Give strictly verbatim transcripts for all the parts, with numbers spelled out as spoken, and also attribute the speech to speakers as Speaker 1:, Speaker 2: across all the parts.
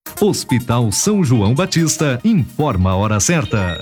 Speaker 1: Hospital São João Batista informa a hora certa.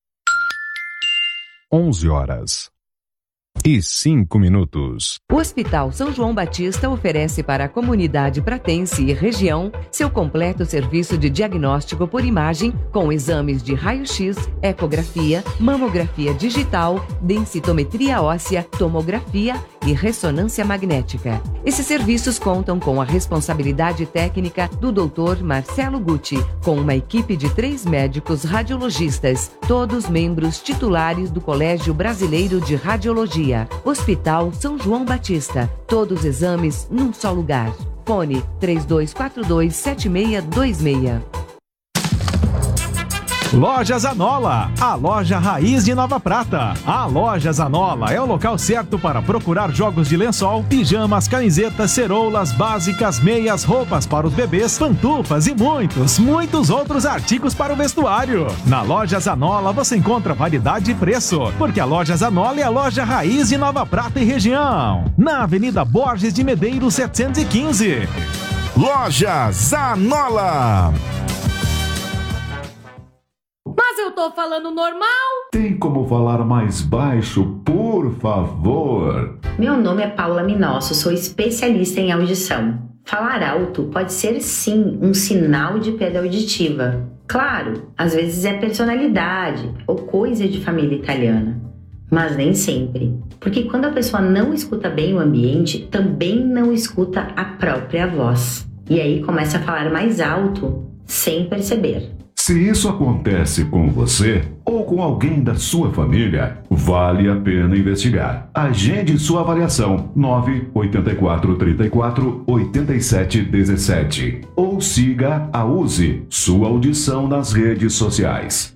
Speaker 1: onze horas e cinco minutos.
Speaker 2: O Hospital São João Batista oferece para a comunidade pratense e região seu completo serviço de diagnóstico por imagem com exames de raio-x, ecografia, mamografia digital, densitometria óssea, tomografia e ressonância magnética. Esses serviços contam com a responsabilidade técnica do doutor Marcelo Gucci, com uma equipe de três médicos radiologistas, todos membros titulares do Colégio Brasileiro de Radiologia. Hospital São João Batista. Todos os exames num só lugar. Fone três dois quatro dois, sete seis dois seis.
Speaker 3: Loja Zanola, a loja raiz de Nova Prata. A Loja Zanola é o local certo para procurar jogos de lençol, pijamas, camisetas, ceroulas, básicas, meias, roupas para os bebês, pantufas e muitos, muitos outros artigos para o vestuário. Na Loja Zanola você encontra variedade e preço, porque a Loja Zanola é a loja raiz de Nova Prata e região. Na Avenida Borges de Medeiros setecentos e quinze.
Speaker 4: Loja Zanola.
Speaker 5: Mas eu tô falando normal?
Speaker 6: Tem como falar mais baixo, por favor?
Speaker 7: Meu nome é Paula Minosso, sou especialista em audição. Falar alto pode ser sim um sinal de perda auditiva. Claro, às vezes é personalidade ou coisa de família italiana. Mas nem sempre. Porque quando a pessoa não escuta bem o ambiente, também não escuta a própria voz. E aí começa a falar mais alto, sem perceber.
Speaker 6: Se isso acontece com você ou com alguém da sua família, vale a pena investigar. Agende sua avaliação nove oito quatro três quatro oito sete um sete ou siga a Use sua audição nas redes sociais.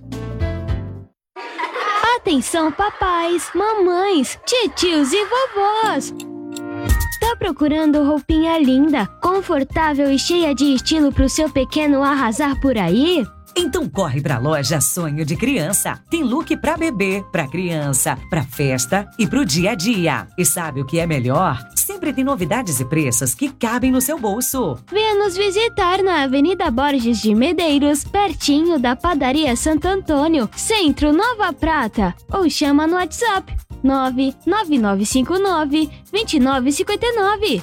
Speaker 8: Atenção papais, mamães, titios e vovós! Tá procurando roupinha linda, confortável e cheia de estilo pro seu pequeno arrasar por aí?
Speaker 9: Então corre pra loja Sonho de Criança. Tem look pra bebê, pra criança, pra festa e pro dia a dia. E sabe o que é melhor? Sempre tem novidades e preços que cabem no seu bolso.
Speaker 8: Venha nos visitar na Avenida Borges de Medeiros, pertinho da Padaria Santo Antônio, Centro Nova Prata. Ou chama no WhatsApp nove nove nove cinco nove, dois nove cinco nove.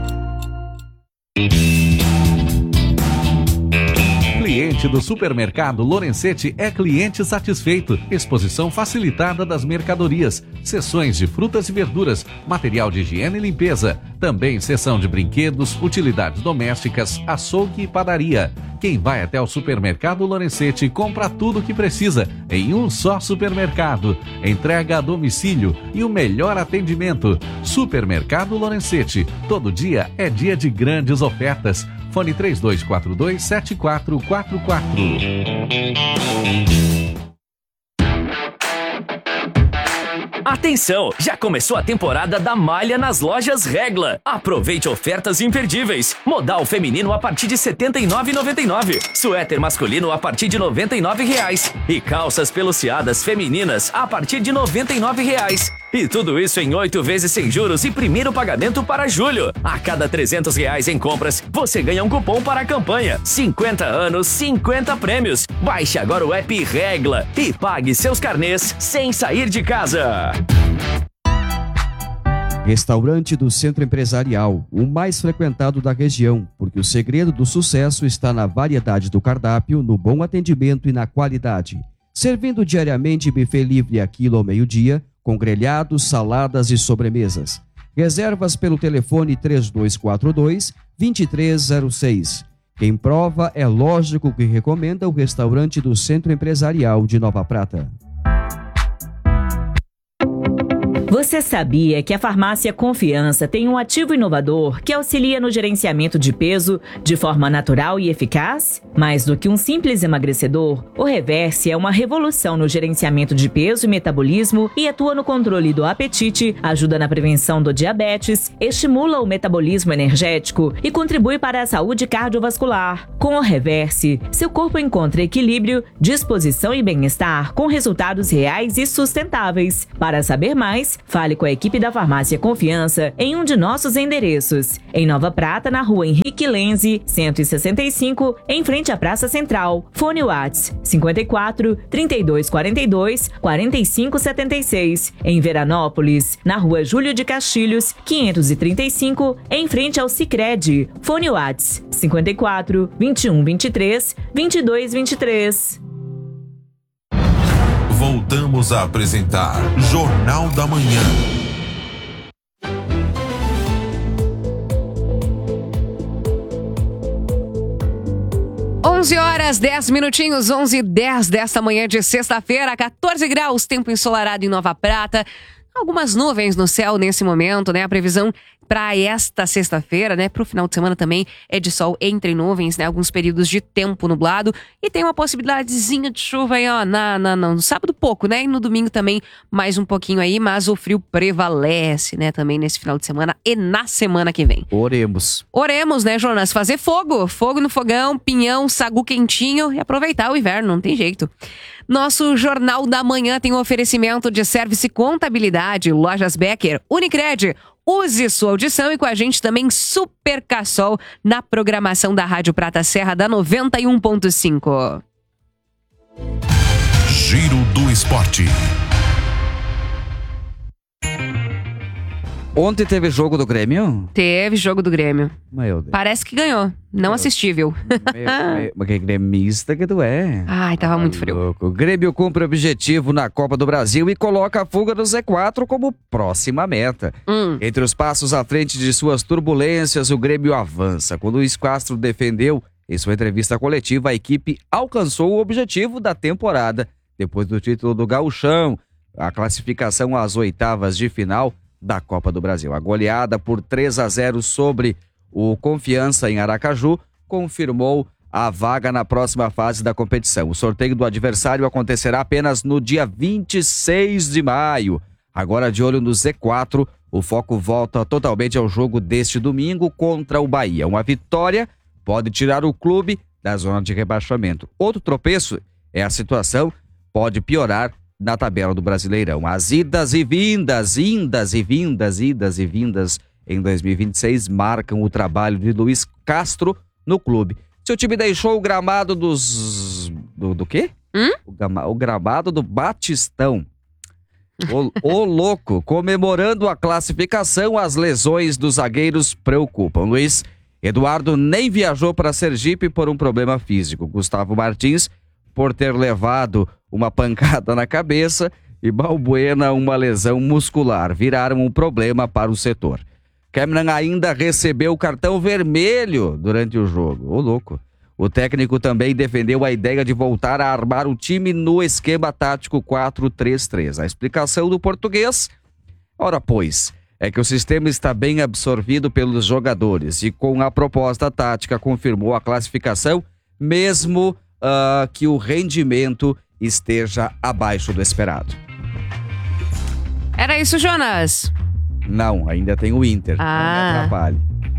Speaker 10: Cliente do Supermercado Lorenzetti é cliente satisfeito. Exposição facilitada das mercadorias, seções de frutas e verduras, material de higiene e limpeza. Também seção de brinquedos, utilidades domésticas, açougue e padaria. Quem vai até o Supermercado Lorenzetti compra tudo o que precisa em um só supermercado. Entrega a domicílio e o melhor atendimento. Supermercado Lorenzetti. Todo dia é dia de grandes ofertas. Fone três dois quatro dois, sete quatro quatro quatro.
Speaker 11: Atenção, já começou a temporada da malha nas lojas Regla. Aproveite ofertas imperdíveis. Modal feminino a partir de setenta e nove reais e noventa e nove centavos. Suéter masculino a partir de noventa e nove reais. E calças peluciadas femininas a partir de noventa e nove reais. E tudo isso em oito vezes sem juros e primeiro pagamento para julho. A cada trezentos reais em compras, você ganha um cupom para a campanha. cinquenta anos, cinquenta prêmios. Baixe agora o app Regla e pague seus carnês sem sair de casa.
Speaker 12: Restaurante do Centro Empresarial, o mais frequentado da região, porque o segredo do sucesso está na variedade do cardápio, no bom atendimento e na qualidade. Servindo diariamente buffet livre a quilo ao meio-dia, com grelhados, saladas e sobremesas. Reservas pelo telefone três dois quatro dois, dois três zero seis. Quem prova é lógico que recomenda o restaurante do Centro Empresarial de Nova Prata.
Speaker 13: Você sabia que a Farmácia Confiança tem um ativo inovador que auxilia no gerenciamento de peso de forma natural e eficaz? Mais do que um simples emagrecedor, o Reverse é uma revolução no gerenciamento de peso e metabolismo e atua no controle do apetite, ajuda na prevenção do diabetes, estimula o metabolismo energético e contribui para a saúde cardiovascular. Com o Reverse, seu corpo encontra equilíbrio, disposição e bem-estar com resultados reais e sustentáveis. Para saber mais, mais. Fale com a equipe da Farmácia Confiança em um de nossos endereços. Em Nova Prata, na rua Henrique Lenze, cento e sessenta e cinco, em frente à Praça Central. Fone Whats cinquenta e quatro, trinta e dois quarenta e dois, quarenta e cinco setenta e seis. Em Veranópolis, na rua Júlio de Castilhos, quinhentos e trinta e cinco, em frente ao Sicredi. Fone Whats cinquenta e quatro, vinte e um vinte e três, vinte e dois vinte e três.
Speaker 14: Voltamos a apresentar Jornal da Manhã.
Speaker 15: onze horas, dez minutinhos, onze e dez desta manhã de sexta-feira, quatorze graus, tempo ensolarado em Nova Prata. Algumas nuvens no céu nesse momento, né? A previsão para esta sexta-feira, né? Para o final de semana também é de sol entre nuvens, né? Alguns períodos de tempo nublado e tem uma possibilidadezinha de chuva aí, ó, na, na, no sábado pouco, né? E no domingo também mais um pouquinho aí, mas o frio prevalece, né? Também nesse final de semana e na semana que vem.
Speaker 16: Oremos.
Speaker 15: Oremos, né, Jonas? Fazer fogo, fogo no fogão, pinhão, sagu quentinho e aproveitar o inverno, não tem jeito. Nosso Jornal da Manhã tem um oferecimento de Service Contabilidade, Lojas Becker, Unicred. Use sua audição e com a gente também Super Cassol na programação da Rádio Prata Serra da noventa e um ponto cinco.
Speaker 14: Giro do Esporte.
Speaker 16: Ontem teve jogo do Grêmio?
Speaker 15: Teve jogo do Grêmio.
Speaker 16: Meu Deus.
Speaker 15: Parece que ganhou. Não
Speaker 16: Meu.
Speaker 15: assistível.
Speaker 16: Mas que gremista que tu é.
Speaker 15: Ai, tava ah, muito frio.
Speaker 16: Louco. O Grêmio cumpre o objetivo na Copa do Brasil e coloca a fuga do Z quatro como próxima meta.
Speaker 15: Hum.
Speaker 16: Entre os passos à frente de suas turbulências, o Grêmio avança. Quando Luiz Castro defendeu em sua entrevista coletiva, a equipe alcançou o objetivo da temporada. Depois do título do Gauchão, a classificação às oitavas de final da Copa do Brasil. A goleada por três a zero sobre o Confiança em Aracaju confirmou a vaga na próxima fase da competição. O sorteio do adversário acontecerá apenas no dia vinte e seis de maio. Agora de olho no Z quatro, o foco volta totalmente ao jogo deste domingo contra o Bahia. Uma vitória pode tirar o clube da zona de rebaixamento. Outro tropeço é a situação pode piorar na tabela do Brasileirão. As idas e vindas, indas e vindas, idas e vindas em dois mil e vinte e seis marcam o trabalho de Luiz Castro no clube. Seu time deixou o gramado dos... Do, do quê?
Speaker 15: Hum?
Speaker 16: O, gama, o gramado do Batistão. O, o louco, comemorando a classificação, as lesões dos zagueiros preocupam. Luiz Eduardo nem viajou para Sergipe por um problema físico. Gustavo Martins, por ter levado uma pancada na cabeça, e Balbuena uma lesão muscular, viraram um problema para o setor. Cameron ainda recebeu o cartão vermelho durante o jogo. Ô louco. O técnico também defendeu a ideia de voltar a armar o time no esquema tático quatro três três. A explicação do português? Ora pois, é que o sistema está bem absorvido pelos jogadores e com a proposta tática confirmou a classificação, mesmo uh, que o rendimento esteja abaixo do esperado.
Speaker 15: Era isso, Jonas?
Speaker 16: Não, ainda tem o Inter.
Speaker 15: Ah.
Speaker 16: Não me atrapalhe.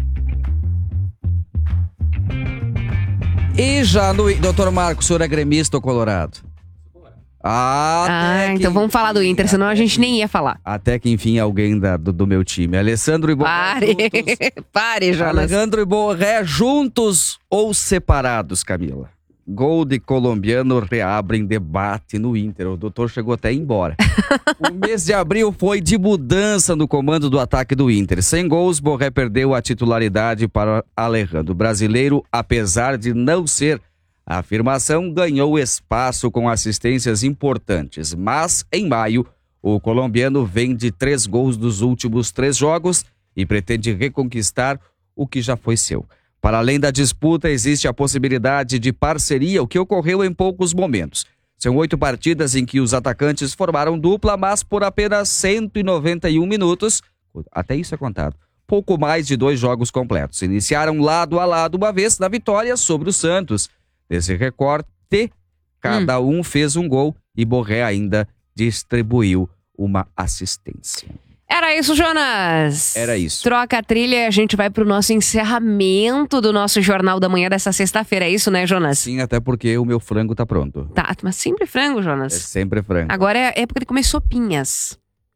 Speaker 16: E já no... doutor Marcos, o senhor é gremista ou colorado?
Speaker 15: Ah, ah então vamos falar do Inter, senão a gente nem ia falar.
Speaker 16: Até que enfim alguém da, do, do meu time. Alessandro e Borré
Speaker 15: Pare,
Speaker 16: juntos.
Speaker 15: Pare, Jonas.
Speaker 16: Alessandro e Borré juntos ou separados, Camila? Gol de colombiano reabrem debate no Inter. O doutor chegou até a ir embora. O mês de abril foi de mudança no comando do ataque do Inter. Sem gols, Borré perdeu a titularidade para Alejandro. O brasileiro, apesar de não ser a afirmação, ganhou espaço com assistências importantes. Mas, em maio, o colombiano vem de três gols dos últimos três jogos e pretende reconquistar o que já foi seu. Para além da disputa, existe a possibilidade de parceria, o que ocorreu em poucos momentos. São oito partidas em que os atacantes formaram dupla, mas por apenas cento e noventa e um minutos, até isso é contado, pouco mais de dois jogos completos. Iniciaram lado a lado uma vez na vitória sobre o Santos. Nesse recorte, cada hum. um fez um gol e Borré ainda distribuiu uma assistência.
Speaker 15: Era isso, Jonas.
Speaker 16: Era isso.
Speaker 15: Troca a trilha e a gente vai pro nosso encerramento do nosso Jornal da Manhã dessa sexta-feira. É isso, né, Jonas?
Speaker 16: Sim, até porque o meu frango tá pronto.
Speaker 15: Tá, mas sempre frango, Jonas.
Speaker 16: É sempre frango.
Speaker 15: Agora é época de comer sopinhas.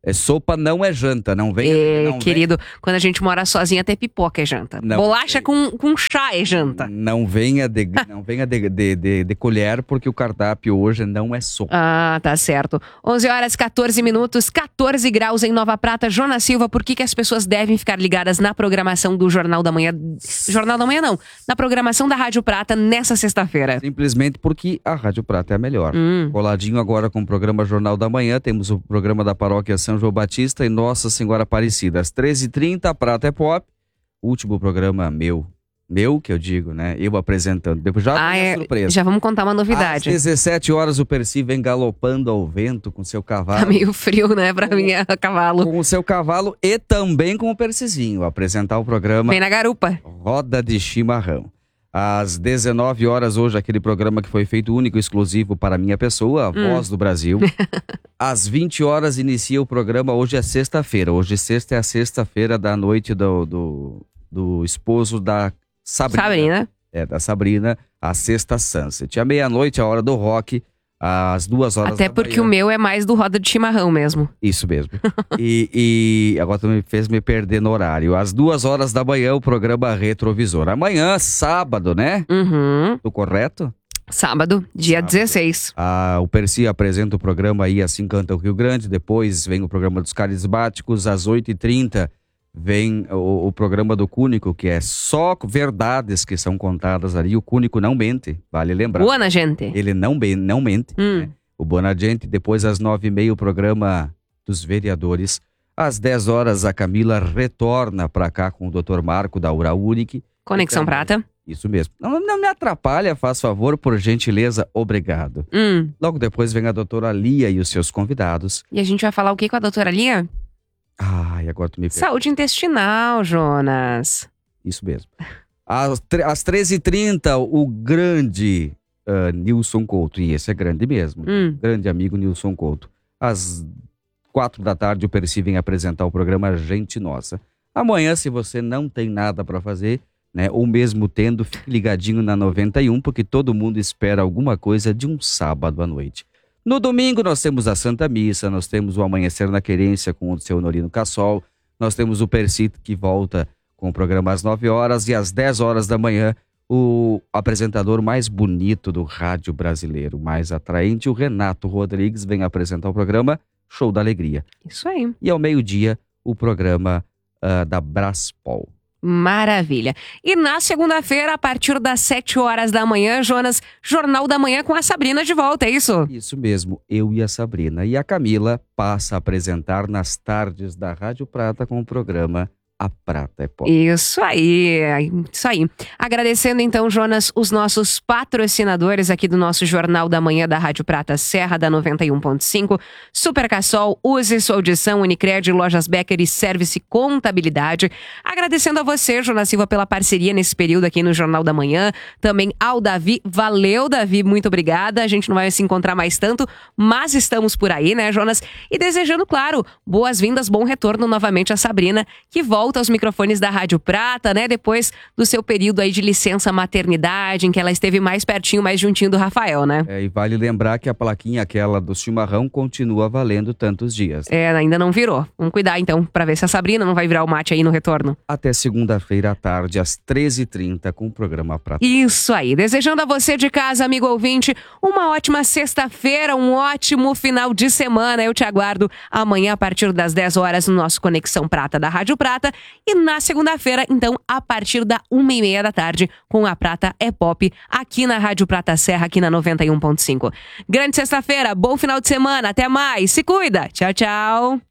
Speaker 16: É, sopa não é janta, não vem...
Speaker 15: É,
Speaker 16: não
Speaker 15: querido,
Speaker 16: vem,
Speaker 15: quando a gente mora sozinha, até pipoca é janta.
Speaker 16: Não,
Speaker 15: Bolacha com, com chá é janta.
Speaker 16: Não venha, de, não venha de, de, de, de colher, porque o cardápio hoje não é sopa.
Speaker 15: Ah, tá certo. onze horas, quatorze minutos, quatorze graus em Nova Prata. Jonas Silva, por que, que as pessoas devem ficar ligadas na programação do Jornal da Manhã? Jornal da Manhã não, na programação da Rádio Prata nessa sexta-feira.
Speaker 16: Simplesmente porque a Rádio Prata é a melhor.
Speaker 15: Hum.
Speaker 16: Coladinho agora com o programa Jornal da Manhã, temos o programa da Paróquia São João Batista e Nossa Senhora Aparecida. Às treze e trinta, Prata é Pop. Último programa meu. Meu, que eu digo, né? Eu apresentando. Depois já
Speaker 15: ah,
Speaker 16: tem a
Speaker 15: é,
Speaker 16: surpresa.
Speaker 15: Já vamos contar uma novidade.
Speaker 16: Às dezessete horas, o Percy vem galopando ao vento com seu cavalo.
Speaker 15: Tá meio frio, né, pra mim, é cavalo.
Speaker 16: Com o seu cavalo e também com o Percyzinho. Apresentar o programa...
Speaker 15: Vem na garupa.
Speaker 16: Roda de Chimarrão. Às dezenove horas, hoje, aquele programa que foi feito único e exclusivo para a minha pessoa, a
Speaker 15: Hum.
Speaker 16: Voz do Brasil. Às vinte horas, inicia o programa. Hoje é sexta-feira. Hoje, sexta é a sexta-feira da noite do, do, do esposo da Sabrina.
Speaker 15: Sabrina.
Speaker 16: É, da Sabrina, a sexta Sunset. À meia-noite, a hora do rock. Às duas horas
Speaker 15: Até
Speaker 16: da
Speaker 15: porque
Speaker 16: manhã.
Speaker 15: o meu é mais do roda de chimarrão mesmo.
Speaker 16: Isso mesmo. e, e agora tu me fez me perder no horário. Às duas horas da manhã, o programa Retrovisor. Amanhã, sábado, né?
Speaker 15: Uhum.
Speaker 16: Tô correto?
Speaker 15: Sábado, dia
Speaker 16: Sábado.
Speaker 15: dezesseis.
Speaker 16: Ah, o Percy apresenta o programa aí Assim Canta o Rio Grande. Depois vem o programa dos Carismáticos. Às oito e trinta vem o, o programa do Cúnico, que é só verdades que são contadas ali. O Cúnico não mente, vale lembrar.
Speaker 15: Boa, gente.
Speaker 16: Ele não, be- não mente.
Speaker 15: Hum.
Speaker 16: Né? O Boa Gente. Depois, às nove e meia, o programa dos vereadores. Às dez horas, a Camila retorna para cá com o doutor Marco da Uraunic.
Speaker 15: Conexão
Speaker 16: Então,
Speaker 15: Prata.
Speaker 16: Isso mesmo. Não, não me atrapalha, faz favor, por gentileza, obrigado.
Speaker 15: Hum.
Speaker 16: Logo depois vem a doutora Lia e os seus convidados.
Speaker 15: E a gente vai falar o que com a doutora Lia?
Speaker 16: Ai, agora tu me pegou.
Speaker 15: Saúde intestinal, Jonas.
Speaker 16: Isso mesmo. Às, tre- às treze e trinta, o grande uh, Nilson Couto, e esse é grande mesmo,
Speaker 15: Hum.
Speaker 16: grande amigo Nilson Couto. Às quatro da tarde, o Percy vem apresentar o programa Gente Nossa. Amanhã, se você não tem nada para fazer, né, ou mesmo tendo, fique ligadinho na noventa e um, porque todo mundo espera alguma coisa de um sábado à noite. No domingo, nós temos a Santa Missa, nós temos o Amanhecer na Querência com o seu Honorino Cassol, nós temos o Percy que volta com o programa às nove horas, e às dez horas da manhã, o apresentador mais bonito do rádio brasileiro, mais atraente, o Renato Rodrigues, vem apresentar o programa Show da Alegria.
Speaker 15: Isso aí.
Speaker 16: E ao meio-dia, o programa uh, da Braspol.
Speaker 15: Maravilha. E na segunda-feira, a partir das sete horas da manhã, Jonas, Jornal da Manhã com a Sabrina de volta, é isso?
Speaker 16: Isso mesmo, eu e a Sabrina. E a Camila passa a apresentar nas tardes da Rádio Prata com o programa A Prata é Pop.
Speaker 15: Isso aí, isso aí. Agradecendo então, Jonas, os nossos patrocinadores aqui do nosso Jornal da Manhã da Rádio Prata Serra, da noventa e um ponto cinco, Super Cassol, Use Sua Audição, Unicred, Lojas Becker e Service Contabilidade. Agradecendo a você, Jonas Silva, pela parceria nesse período aqui no Jornal da Manhã. Também ao Davi. Valeu, Davi, muito obrigada. A gente não vai se encontrar mais tanto, mas estamos por aí, né, Jonas? E desejando, claro, boas-vindas, bom retorno novamente a Sabrina, que volta aos microfones da Rádio Prata, né? Depois do seu período aí de licença maternidade, em que ela esteve mais pertinho, mais juntinho do Rafael, né?
Speaker 16: É, e vale lembrar que a plaquinha aquela do chimarrão continua valendo tantos dias.
Speaker 15: É, ainda não virou. Vamos cuidar então, pra ver se a Sabrina não vai virar o mate aí no retorno.
Speaker 16: Até segunda-feira à tarde, às treze e trinta, com o programa Prata.
Speaker 15: Isso aí. Desejando a você de casa, amigo ouvinte, uma ótima sexta-feira, um ótimo final de semana. Eu te aguardo amanhã a partir das dez horas no nosso Conexão Prata da Rádio Prata. E na segunda-feira, então, a partir da uma e meia da tarde, com a Prata é Pop, aqui na Rádio Prata Serra, aqui na noventa e um ponto cinco. Grande sexta-feira, bom final de semana, até mais, se cuida, tchau, tchau.